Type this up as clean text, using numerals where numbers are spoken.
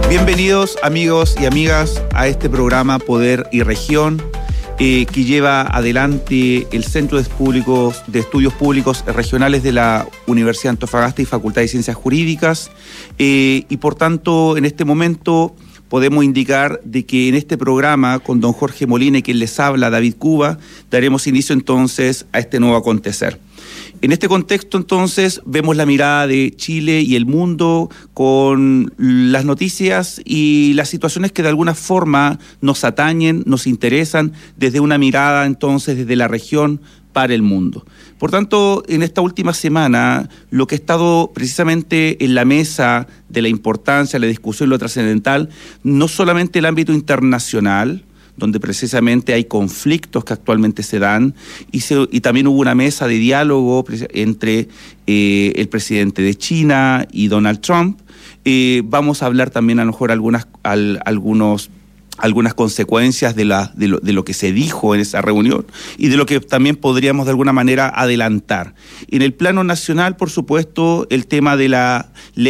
Bienvenidos amigos y amigas a este programa Poder y Región que lleva adelante el Centro de Estudios Públicos Regionales de la Universidad de Antofagasta y Facultad de Ciencias Jurídicas y por tanto en este momento podemos indicar de que en este programa con don Jorge Molina y quien les habla, David Cuba, daremos inicio entonces a este nuevo acontecer. En este contexto, entonces, vemos la mirada de Chile y el mundo con las noticias y las situaciones que de alguna forma nos atañen, nos interesan, desde una mirada, entonces, desde la región para el mundo. Por tanto, en esta última semana, lo que ha estado precisamente en la mesa de la importancia, la discusión, lo trascendental, no solamente el ámbito internacional, donde precisamente hay conflictos que actualmente se dan, y también hubo una mesa de diálogo entre el presidente de China y Donald Trump. Vamos a hablar también a lo mejor algunas consecuencias de lo que se dijo en esa reunión y de lo que también podríamos de alguna manera adelantar. En el plano nacional, por supuesto, el tema de la